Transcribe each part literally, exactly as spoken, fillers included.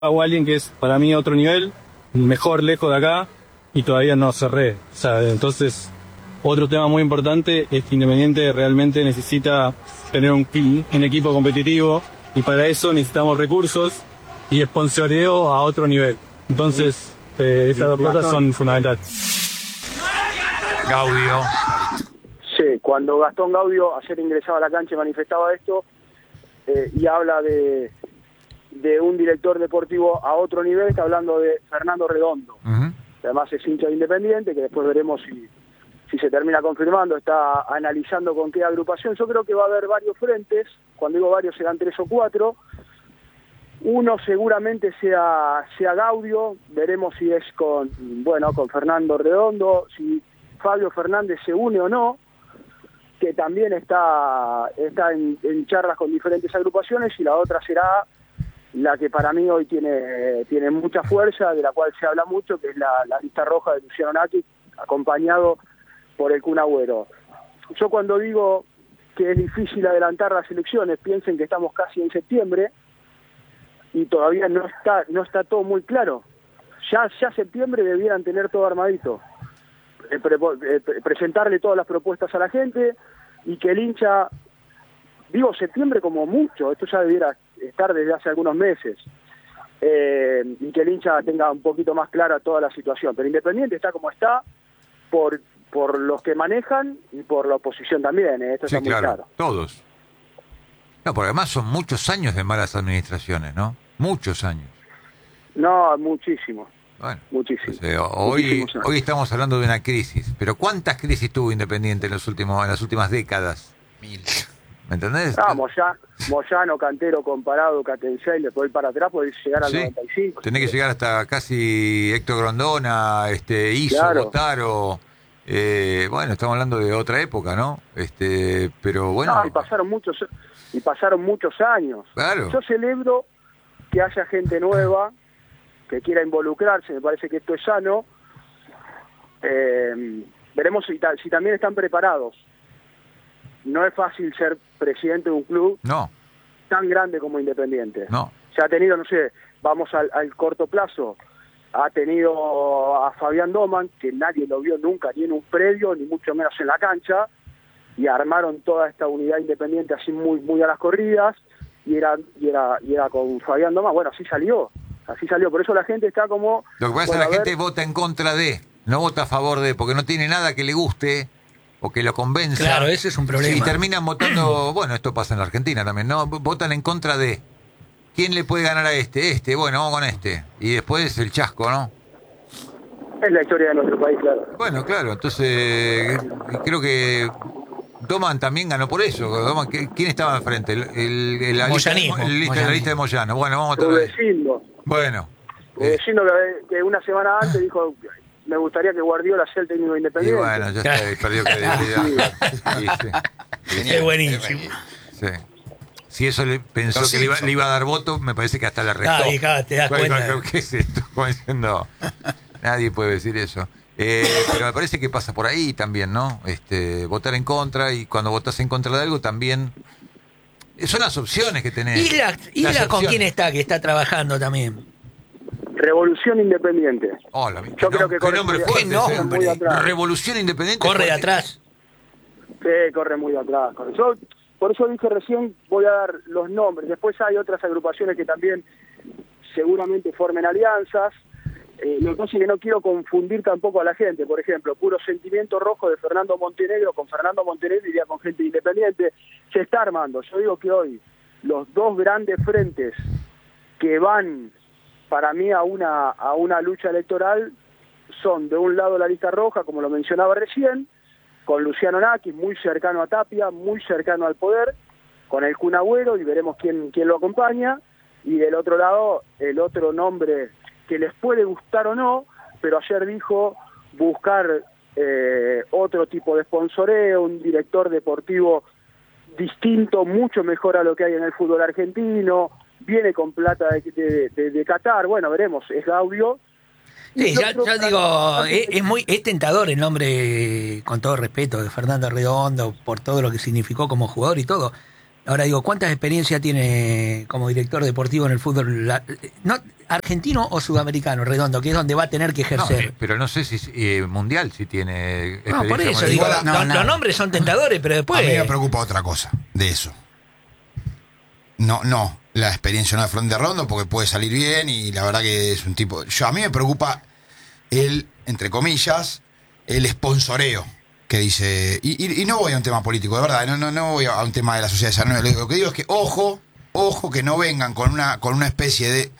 o alguien que es para mí otro nivel, mejor lejos de acá, y todavía no cerré. O sea, entonces, otro tema muy importante es que Independiente realmente necesita tener un, un equipo competitivo, y para eso necesitamos recursos y sponsoreo a otro nivel. Entonces, eh, esas dos cosas son fundamentales. Gaudio. Sí, cuando Gastón Gaudio ayer ingresaba a la cancha y manifestaba esto, eh, y habla de, de un director deportivo a otro nivel, está hablando de Fernando Redondo. Uh-huh. Que además es hincha de Independiente, que después veremos si, si se termina confirmando, está analizando con qué agrupación. Yo creo que va a haber varios frentes, cuando digo varios serán tres o cuatro. Uno seguramente sea, sea Gaudio, veremos si es con, bueno, con Fernando Redondo, si Fabio Fernández se une o no, que también está, está en, en charlas con diferentes agrupaciones, y la otra será la que para mí hoy tiene, tiene mucha fuerza, de la cual se habla mucho, que es la, la lista roja de Luciano Naki, acompañado por el Kun Agüero. Yo cuando digo que es difícil adelantar las elecciones, piensen que estamos casi en septiembre, y todavía no está no está todo muy claro. Ya ya septiembre debieran tener todo armadito, eh, pre, eh, presentarle todas las propuestas a la gente, y que el hincha, digo septiembre como mucho, esto ya debiera estar desde hace algunos meses, eh, y que el hincha tenga un poquito más clara toda la situación. Pero Independiente está como está por por los que manejan y por la oposición también, eh, esto sí, está muy claro, claro. Todos. No, porque además son muchos años de malas administraciones, ¿no? Muchos años. No, muchísimo. Bueno, muchísimo. O sea, hoy, hoy estamos hablando de una crisis, pero ¿cuántas crisis tuvo Independiente en los últimos, en las últimas décadas? Mil. ¿Me entendés? Ah, Moyano, Moyano, Cantero, Comparado, Catencey, después ir para atrás, podés llegar al sí, noventa y cinco. Tenés que llegar hasta casi Héctor Grondona, este, Iso, claro. Botaro. Eh, bueno, estamos hablando de otra época, ¿no? Este, pero bueno. No, y pasaron muchos, y pasaron muchos años. Claro. Yo celebro que haya gente nueva que quiera involucrarse, me parece que esto es sano. Eh, veremos si, si también están preparados. No es fácil ser presidente de un club no. tan grande como Independiente. No. Se ha tenido, no sé, vamos al, al corto plazo, ha tenido a Fabián Doman, que nadie lo vio nunca, ni en un predio, ni mucho menos en la cancha, y armaron toda esta unidad Independiente así muy muy a las corridas, y era y era y era con Fabián Doman. Bueno, así salió, así salió, por eso la gente está como... Lo que pasa es que la ver... gente vota en contra de, no vota a favor de, porque no tiene nada que le guste o que lo convenza. Claro, ese es un problema. Y terminan votando, bueno, esto pasa en la Argentina también, ¿no? Votan en contra de. ¿Quién le puede ganar a este? Este, bueno, vamos con este. Y después el chasco, ¿no? Es la historia de nuestro país, claro. Bueno, claro, entonces creo que Doman también ganó por eso. Doman, ¿quién estaba enfrente? El, el, el, la, lista, el lista, la lista de Moyano. Bueno, vamos a traer. Bueno. Rudecindo, eh. que, que una semana antes dijo... Me gustaría que Guardiola sea el técnico Independiente. Y bueno, ya está, perdió credibilidad. Sí, sí. Es buenísimo. Sí. Si eso le pensó que le iba, le iba a dar voto, me parece que hasta le restó. Ah, claro, te das cuenta. ¿Qué es esto? Como diciendo, nadie puede decir eso. Eh, pero me parece que pasa por ahí también, ¿no? Este, votar en contra, y cuando votas en contra de algo también... Son las opciones que tenés. ¿Y la, y la con quién está, que está trabajando también? Revolución Independiente. Hola, yo creo que corre nombre fuerte, ¿Qué nombre? ¿eh? Revolución Independiente. Corre de atrás. Sí, corre muy de atrás. Corre. Yo, por eso dije recién, voy a dar los nombres. Después hay otras agrupaciones que también seguramente formen alianzas. Eh, lo que pasa es que no quiero confundir tampoco a la gente. Por ejemplo, Puro Sentimiento Rojo de Fernando Montenegro, con Fernando Montenegro iría con gente Independiente. Se está armando. Yo digo que hoy los dos grandes frentes que van... para mí a una a una lucha electoral son de un lado la lista roja, como lo mencionaba recién, con Luciano Naki, muy cercano a Tapia, muy cercano al poder, con el Kun Agüero, y veremos quién, quién lo acompaña, y del otro lado el otro nombre que les puede gustar o no, pero ayer dijo buscar eh, otro tipo de sponsoreo, un director deportivo distinto, mucho mejor a lo que hay en el fútbol argentino, viene con plata de, de, de, de Qatar, bueno, veremos, es Gaudio. Sí, ya, ya digo, es, es muy es tentador el nombre, con todo respeto, de Fernando Redondo, por todo lo que significó como jugador y todo, Ahora digo, ¿cuántas experiencias tiene como director deportivo en el fútbol la- no, argentino o sudamericano, Redondo, que es donde va a tener que No, ejercer? eh, pero no sé si eh, mundial si tiene No, por experiencia eso con digo, el- Igual, no, lo- no. los nombres son tentadores, pero después... A mí me preocupa otra cosa de eso. No, no, la experiencia no de Frente Rondo porque puede salir bien y la verdad que es un tipo... Yo, a mí me preocupa el, entre comillas, el sponsoreo que dice... Y, y, y no voy a un tema político, de verdad, no, no, no voy a un tema de la sociedad esa, no, lo que digo es que ojo, ojo que no vengan con una, con una especie de...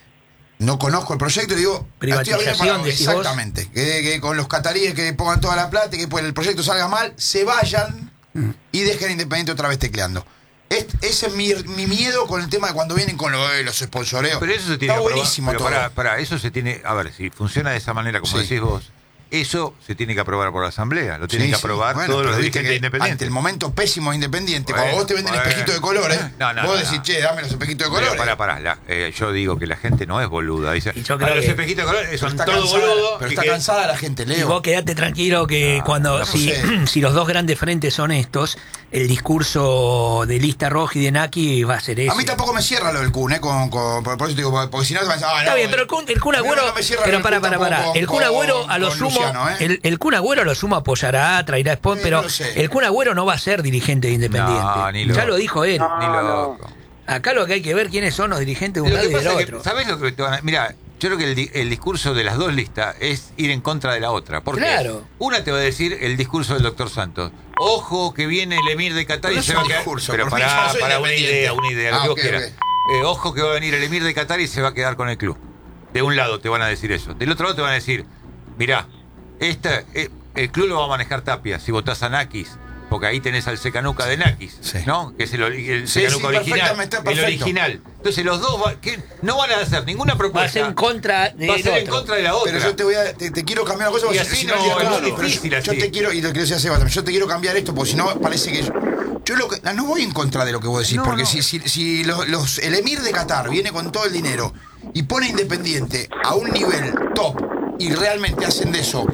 No conozco el proyecto, digo... Privatización, estoy hablando para- decís vos. exactamente, que, que con los cataríes que pongan toda la plata y que pues el proyecto salga mal, se vayan y dejen a Independiente otra vez tecleando. Es- ese es mi, mi miedo con el tema de cuando vienen con lo de los sponsoreos. Pero eso se tiene Está que aprobar. buenísimo Pero todo. para, para, eso se tiene. A ver, si funciona de esa manera, como Sí. decís vos, eso se tiene que aprobar por la Asamblea. Lo Sí, tienen que sí. aprobar Bueno, todos pero los viste dirigentes que independientes. ante el momento pésimo de Independiente, Bueno, cuando vos te venden bueno. espejitos de colores, No, no, vos no, decís, no. che, dame los espejitos de Pero colores. para, para, la- eh, yo digo que la gente no es boluda. Dice, Y yo "Ah, creo los que- espejitos de colores Pero son está todos cansada, boludos. pero y está que- cansada la gente, Y Leo. vos quedate tranquilo que No, cuando no si, sé. si los dos grandes frentes son estos, el discurso de Lista Roja y de Naki va a ser ese. A mí tampoco me cierra lo del Kun, ¿eh? Con, con, por eso digo, porque si no te vas a decir, ah, Está no, bien, pero el Kun, el Kun no, Agüero, no me cierra pero el para, Kun para, para, tampoco el Kun con- Agüero a lo con sumo, Luciano, ¿eh? el, el Kun Agüero a lo sumo apoyará, traerá sponsor, Eh, pero no lo sé. el Kun Agüero no va a ser dirigente de Independiente. No, ni ya loco. lo dijo él. No, Ni no. loco. Acá lo que hay que ver quiénes son los dirigentes de un Lo lado que y del pasa es que, otro. ¿sabés lo que te van a.? Mira, yo creo que el, di- el discurso de las dos listas es ir en contra de la otra. ¿Por qué? Claro. Una te va a decir el discurso del doctor Santos. Ojo que viene el emir de Qatar Pero y no se es va a un quedar. discurso, Pero por mí yo para, no soy para una independiente. idea, una idea, lo Ah, que ok, vos quieras. ok. Eh, ojo que va a venir el emir de Qatar y se va a quedar con el club. De un lado te van a decir eso. Del otro lado te van a decir, mirá, esta, eh, el club lo va a manejar Tapia si votás a Nakis. Porque ahí tenés al Secanuca de Nakis, Sí. ¿no? Que es el, ori- el Sí, Secanuca sí, original. perfectamente, El perfecto. original. Entonces los dos va- ¿qué? no van a hacer ninguna propuesta. Va a ser en contra de Va a ser en otro. contra de la otra. Pero yo te voy a, te, te quiero cambiar una cosa Y porque así si no, no, es muy claro, pero difícil yo, yo así. te quiero, y lo que decía Seba también, yo te quiero cambiar esto porque si no parece que yo, yo lo que, no voy en contra de lo que vos decís, No, porque no. si, si, si los, los- el emir de Qatar viene con todo el dinero y pone Independiente a un nivel top y realmente hacen de eso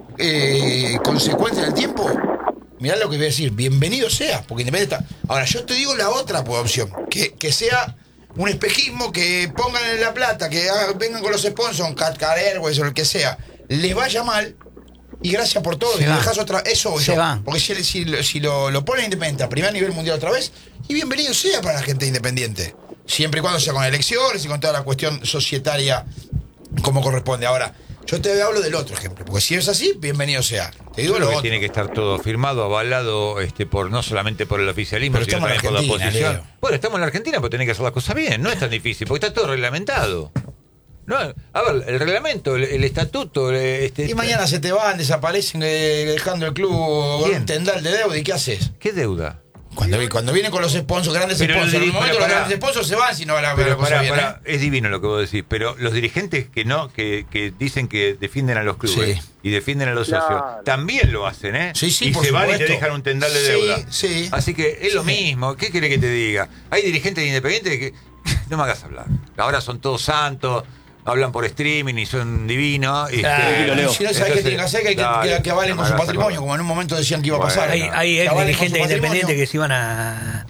eh, consecuencia del tiempo, mirá lo que voy a decir, bienvenido sea, porque Independiente está. Ahora, yo te digo la otra pues, opción, que, que sea un espejismo, que pongan en la plata, que hagan- vengan con los sponsors, Qatar Airways o el que sea, les vaya mal. Y gracias por todo. Se y van. dejás otra. Eso voy Se yo. van. Porque si, si, si lo, lo pone Independiente a primer nivel mundial otra vez, y bienvenido sea para la gente independiente. Siempre y cuando sea con elecciones y con toda la cuestión societaria como corresponde. Ahora, yo te hablo del otro ejemplo. Porque si es así, bienvenido sea. Te digo Yo lo creo que otro. tiene que estar todo firmado, avalado, este, por no solamente por el oficialismo, Pero sino estamos en también por la Argentina, oposición. Leo. Bueno, estamos en la Argentina, pero tenés que hacer las cosas bien, no es tan difícil, porque está todo reglamentado. No, a ver, el reglamento, el, el estatuto, el, este, Y mañana se te van, desaparecen, eh, dejando el club con ¿Quién? un tendal de deuda. ¿Y qué haces? ¿qué deuda? Cuando, cuando vienen con los sponsors, grandes Pero sponsors, en el el diri- momento pero los pará. grandes sponsors se van si no la, la Pero cosa pará, bien, pará, ¿eh? es divino lo que vos decís, pero los dirigentes que no, que, que dicen que defienden a los clubes Sí. y defienden a los Claro. socios, también lo hacen, ¿eh? Sí, sí, y por se van y te supuesto. dejan un tendal de Sí, deuda. sí. Así que es lo Sí. mismo. ¿Qué quiere que te diga? Hay dirigentes independientes que no me hagas hablar. Ahora son todos santos, hablan por streaming y son divinos. y Claro. este, Tranquilo, Leo. Si no sabes entonces, qué tienen que hacer, que, hay que, dale, que, que avalen no con me su hagas patrimonio, acordar. como en un momento decían que iba a Bueno, pasar. Hay, no. hay Que ex avalen con dirigentes su patrimonio. independientes que se iban a.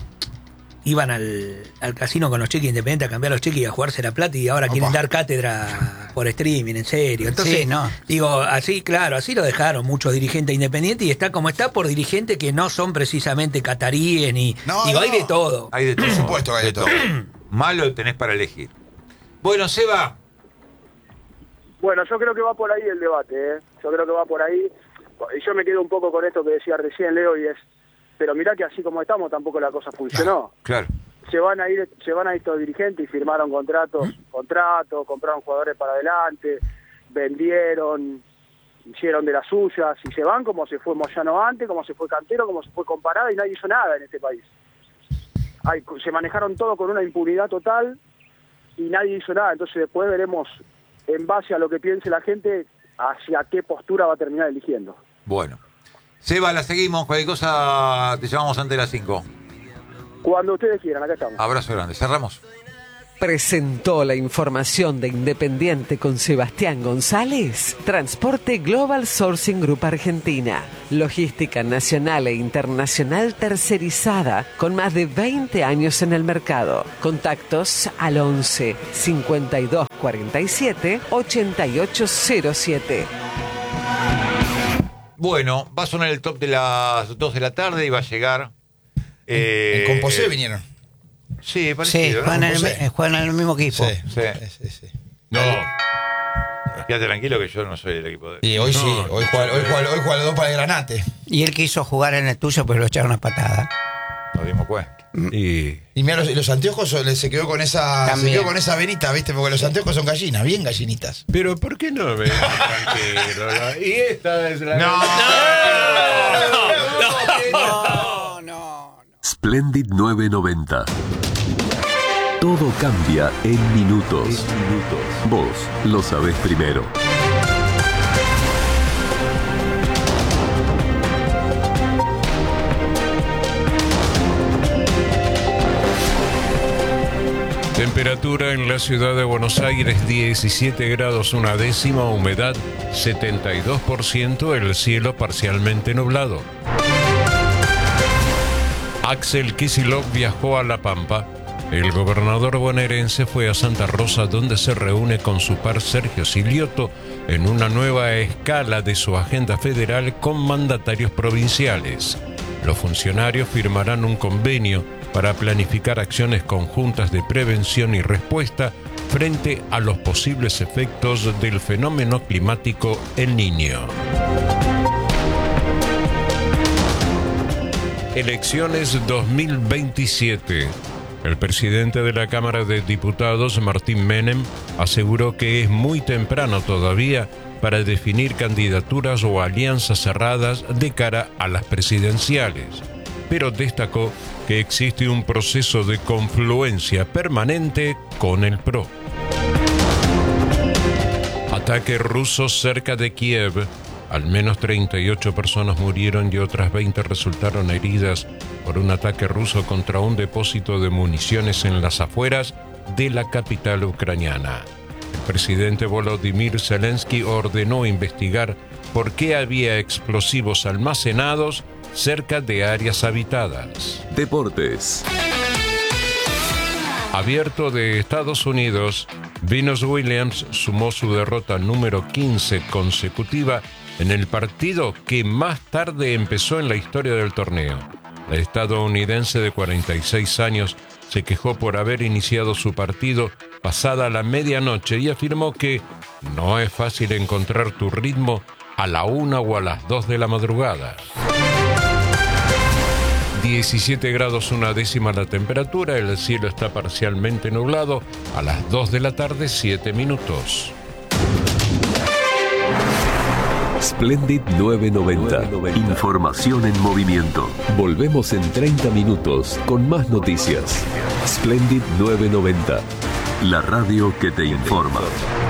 Iban al, al casino con los cheques independientes a cambiar los cheques y a jugarse la plata y ahora quieren Opa. dar cátedra por streaming, en serio. Entonces, Sí, no. digo, así, claro, así lo dejaron muchos dirigentes independientes y está como está por dirigentes que no son precisamente cataríes ni. No, digo, no. hay de todo. Hay de todo. Por supuesto que hay de todo. Malo tenés para elegir. Bueno, Seba, Bueno, yo creo que va por ahí el debate, ¿eh? Yo creo que va por ahí. Y yo me quedo un poco con esto que decía recién Leo y es, pero mirá que así como estamos tampoco la cosa funcionó. claro. Se van a ir, se van a ir estos dirigentes y firmaron contratos, contratos, compraron jugadores para adelante, vendieron, hicieron de las suyas y se van como se fue Moyano antes, como se fue Cantero, como se fue Comparada y nadie hizo nada en este país. Ay, se manejaron todo con una impunidad total y nadie hizo nada. Entonces después veremos, en base a lo que piense la gente, hacia qué postura va a terminar eligiendo. Bueno. Seba, la seguimos. Cualquier cosa te llamamos antes de las cinco. Cuando ustedes quieran, acá estamos. Abrazo grande. Cerramos. Presentó la información de Independiente con Sebastián González. Transporte Global Sourcing Group Argentina. Logística nacional e internacional tercerizada con más de veinte años en el mercado. Contactos al once cincuenta y dos cuarenta y siete ochenta y ocho cero siete. Bueno, va a sonar el top de las dos de la tarde y va a llegar. Eh, en Composé eh, vinieron. Sí, parecido, sí, ¿no? juegan, en el, juegan en el mismo equipo. Sí, sí. sí, sí. No. Quédate tranquilo que yo no soy del equipo de... Y hoy no, sí, hoy juega, hoy, juega, hoy juega los dos para el Granate. Y él quiso jugar en el tuyo, pero lo echaron una patada. Nos dimos cuenta. Y, y mira, los, los anteojos se quedó con esa se quedó con esa venita, ¿viste? Porque los anteojos son gallinas, bien gallinitas. Pero ¿por qué no me tranquilo? Y esta es la... No, no, no, no. Splendid nueve noventa. Todo cambia en minutos. minutos. Vos lo sabés primero. Temperatura en la ciudad de Buenos Aires diecisiete grados una décima, humedad setenta y dos por ciento, el cielo parcialmente nublado. Axel Kicillof viajó a La Pampa. El gobernador bonaerense fue a Santa Rosa, donde se reúne con su par Sergio Silioto en una nueva escala de su agenda federal con mandatarios provinciales. Los funcionarios firmarán un convenio para planificar acciones conjuntas de prevención y respuesta frente a los posibles efectos del fenómeno climático El Niño. Elecciones dos mil veintisiete. El presidente de la Cámara de Diputados, Martín Menem, aseguró que es muy temprano todavía para definir candidaturas o alianzas cerradas de cara a las presidenciales, pero destacó que existe un proceso de confluencia permanente con el P R O. Ataque ruso cerca de Kiev. Al menos treinta y ocho personas murieron y otras veinte resultaron heridas por un ataque ruso contra un depósito de municiones en las afueras de la capital ucraniana. El presidente Volodymyr Zelensky ordenó investigar por qué había explosivos almacenados cerca de áreas habitadas. Deportes. Abierto de Estados Unidos, Venus Williams sumó su derrota número quince consecutiva en el partido que más tarde empezó en la historia del torneo. La estadounidense de cuarenta y seis años se quejó por haber iniciado su partido pasada la medianoche y afirmó que no es fácil encontrar tu ritmo a la una o a las dos de la madrugada. diecisiete grados una décima la temperatura, el cielo está parcialmente nublado, a las dos de la tarde, siete minutos. Splendid nueve noventa. Información en movimiento. Volvemos en treinta minutos con más noticias. Splendid nueve noventa. La radio que te informa.